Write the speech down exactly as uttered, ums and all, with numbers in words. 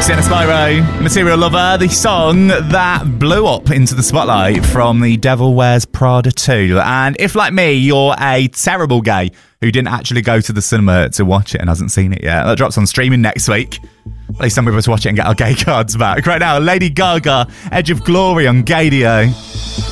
Sienna Spyro, Material Lover, the song that blew up into the spotlight from The Devil Wears Prada two. And if, like me, you're a terrible gay who didn't actually go to the cinema to watch it and hasn't seen it yet, that drops on streaming next week. At least some people to watch it and get our gay cards back. Right now, Lady Gaga, Edge of Glory on Gadio.